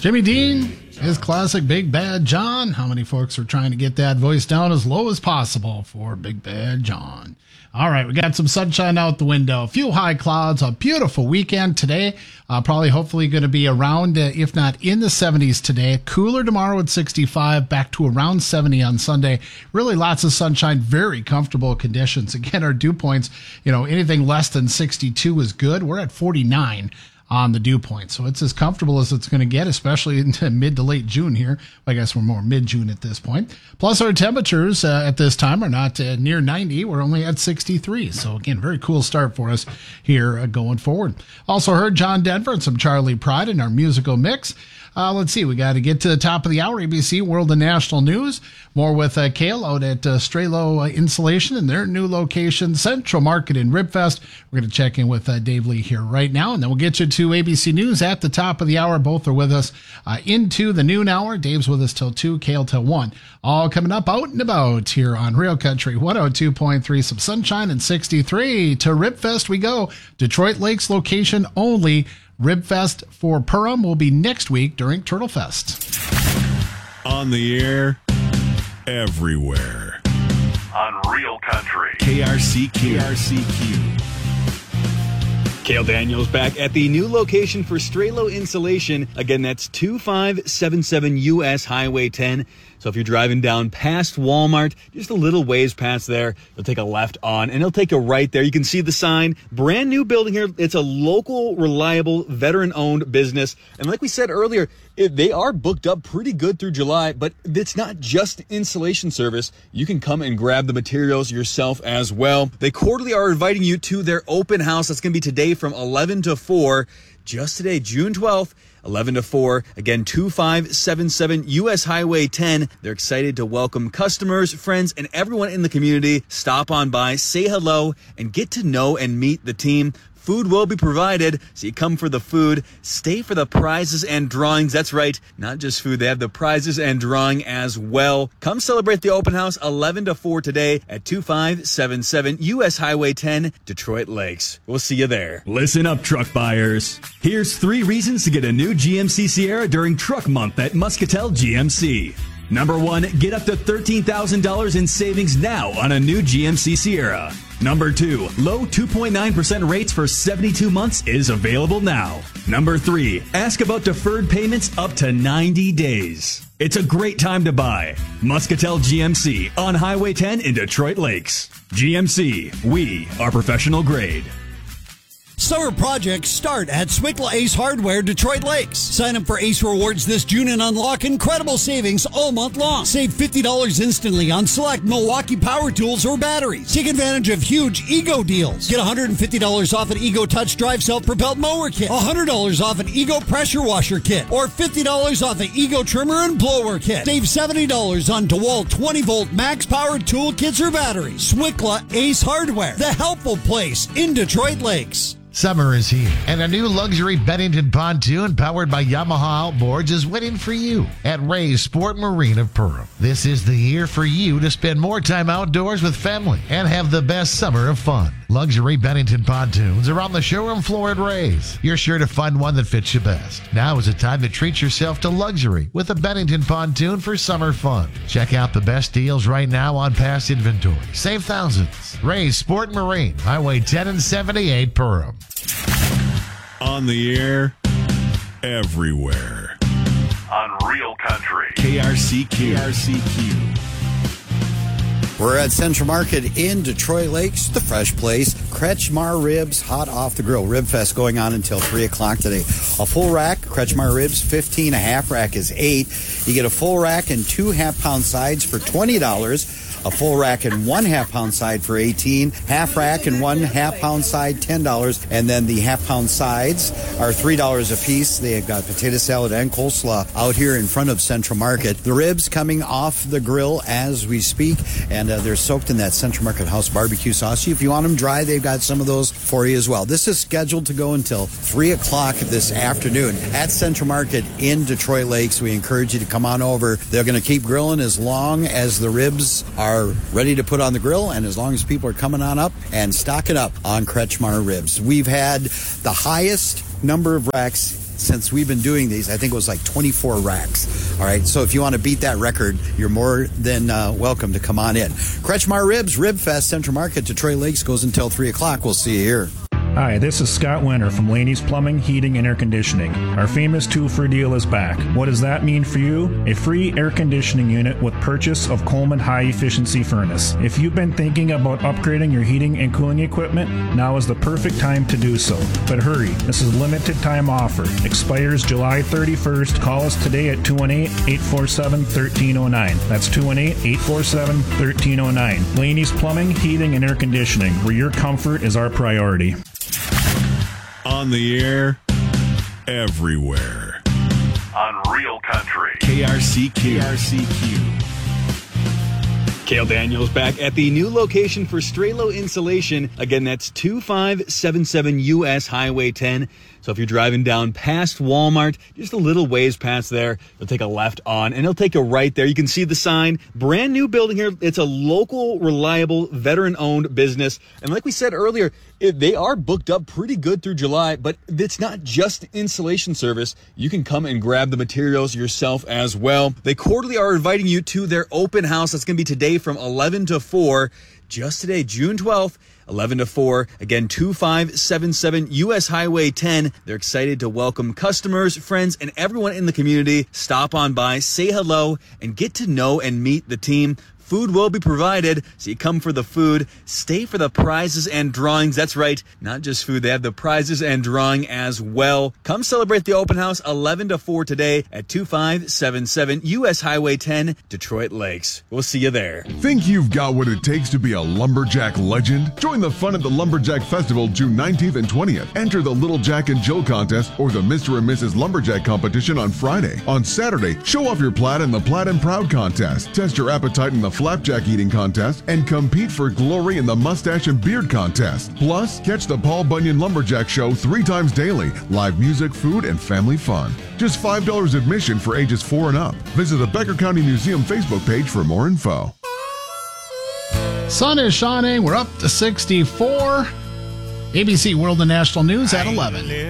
Jimmy Dean, his classic Big Bad John. How many folks are trying to get that voice down as low as possible for Big Bad John? All right, we got some sunshine out the window. A few high clouds, a beautiful weekend today. Probably, hopefully, going to be around, if not in the 70s today. Cooler tomorrow at 65, back to around 70 on Sunday. Really lots of sunshine, very comfortable conditions. Again, our dew points, anything less than 62 is good. We're at 49 on the dew point. So it's as comfortable as it's going to get, especially into mid to late June here. I guess we're more mid-June at this point. Plus, our temperatures at this time are not near 90. We're only at 63. So, again, very cool start for us here going forward. Also heard John Denver and some Charlie Pride in our musical mix. Let's see. We got to get to the top of the hour. ABC World and National News. More with Kale out at Strelo Insulation and their new location, Central Market in Ribfest. We're going to check in with Dave Lee here right now, and then we'll get you to ABC News at the top of the hour. Both are with us into the noon hour. Dave's with us till 2, Kale till 1. All coming up out and about here on Real Country 102.3. Some sunshine and 63. To Ribfest we go. Detroit Lakes location only. Ribfest for Perham will be next week during Turtle Fest. On the air, everywhere. On Real Country. KRCQ. Cale Daniels back at the new location for Strelo Insulation. Again, that's 2577 US Highway 10. So if you're driving down past Walmart, just a little ways past there, you'll take a left on, and it'll take you right there. You can see the sign. Brand new building here. It's a local, reliable, veteran-owned business. And like we said earlier, they are booked up pretty good through July, but it's not just installation service. You can come and grab the materials yourself as well. They quarterly are inviting you to their open house. That's going to be today from 11 to 4. Just today, June 12th. 11 to 4. Again, 2577 US Highway 10. They're excited to welcome customers, friends, and everyone in the community. Stop on by, say hello, and get to know and meet the team. Food will be provided, so you come for the food, stay for the prizes and drawings. That's right, not just food, they have the prizes and drawing as well. Come celebrate the open house 11 to 4 today at 2577 US Highway 10, Detroit Lakes. We'll see you there. Listen up, truck buyers. Here's 3 reasons to get a new GMC Sierra during Truck Month at Muscatel GMC. Number 1, get up to $13,000 in savings now on a new GMC Sierra. Number 2, low 2.9% rates for 72 months is available now. Number 3, ask about deferred payments up to 90 days. It's a great time to buy. Muscatel GMC on Highway 10 in Detroit Lakes. GMC, we are professional grade. Summer projects start at Swickla Ace Hardware, Detroit Lakes. Sign up for Ace Rewards this June and unlock incredible savings all month long. Save $50 instantly on select Milwaukee power tools or batteries. Take advantage of huge Ego deals. Get $150 off an Ego Touch Drive self-propelled mower kit, $100 off an Ego pressure washer kit, or $50 off an Ego trimmer and blower kit. Save $70 on DeWalt 20-volt max powered tool kits or batteries. Swickla Ace Hardware, the helpful place in Detroit Lakes. Summer is here, and a new luxury Bennington pontoon powered by Yamaha Outboards is waiting for you at Ray's Sport Marine of Perham. This is the year for you to spend more time outdoors with family and have the best summer of fun. Luxury Bennington pontoons are on the showroom floor at Ray's. You're sure to find one that fits you best. Now is the time to treat yourself to luxury with a Bennington pontoon for summer fun. Check out the best deals right now on past inventory. Save thousands. Ray's Sport Marine, Highway 10 and 78, Perham. On the air, everywhere. On Real Country. KRCQ. We're at Central Market in Detroit Lakes, the fresh place. Kretschmar Ribs, hot off the grill. Rib Fest going on until 3 o'clock today. A full rack, Kretschmar Ribs, $15. A half rack is $8. You get a full rack and 2 half-pound sides for $20. A full rack and 1 half-pound side for $18. Half rack and 1 half-pound side, $10. And then the half-pound sides are $3 a piece. They've got potato salad and coleslaw out here in front of Central Market. The ribs coming off the grill as we speak, and they're soaked in that Central Market House barbecue sauce. If you want them dry, they've got some of those for you as well. This is scheduled to go until 3 o'clock this afternoon at Central Market in Detroit Lakes. We encourage you to come on over. They're going to keep grilling as long as the ribs are ready to put on the grill, and as long as people are coming on up and stocking up on Kretschmar Ribs. We've had the highest number of racks since we've been doing these. I think it was like 24 racks. All right, so if you want to beat that record, you're more than welcome to come on in. Kretschmar Ribs, Rib Fest, Central Market, Detroit Lakes goes until 3 o'clock. We'll see you here. Hi, this is Scott Winter from Laney's Plumbing, Heating, and Air Conditioning. Our famous 2-for deal is back. What does that mean for you? A free air conditioning unit with purchase of Coleman High Efficiency Furnace. If you've been thinking about upgrading your heating and cooling equipment, now is the perfect time to do so. But hurry, this is a limited time offer. Expires July 31st. Call us today at 218-847-1309. That's 218-847-1309. Laney's Plumbing, Heating, and Air Conditioning, where your comfort is our priority. On the air, everywhere. On Real Country. KRCQ. Cale Daniels back at the new location for Strelo Insulation. Again, that's 2577 US Highway 10. So if you're driving down past Walmart, just a little ways past there, you'll take a left on, and it'll take you right there. You can see the sign. Brand new building here. It's a local, reliable, veteran-owned business. And like we said earlier, they are booked up pretty good through July, but it's not just installation service. You can come and grab the materials yourself as well. They quarterly are inviting you to their open house. That's going to be today from 11 to 4. Just today, June 12th. 11 to 4. Again, 2577 US Highway 10. They're excited to welcome customers, friends, and everyone in the community. Stop on by, say hello, and get to know and meet the team. Food will be provided, so you come for the food, stay for the prizes and drawings. That's right, not just food, they have the prizes and drawing as well. Come celebrate the open house 11 to 4 today at 2577 US Highway 10, Detroit Lakes. We'll see you there. Think you've got what it takes to be a lumberjack legend? Join the fun at the Lumberjack Festival June 19th and 20th. Enter the Little Jack and Jill contest or the Mr. and Mrs. Lumberjack competition on Friday. On Saturday, show off your plaid in the Plaid and Proud contest. Test your appetite in the Flapjack eating contest and compete for glory in the Mustache and Beard contest. Plus, catch the Paul Bunyan Lumberjack Show 3 times daily. Live music, food, and family fun. Just $5 admission for ages 4 and up. Visit the Becker County Museum Facebook page for more info. Sun is shining. We're up to 64. ABC World and National News at 11.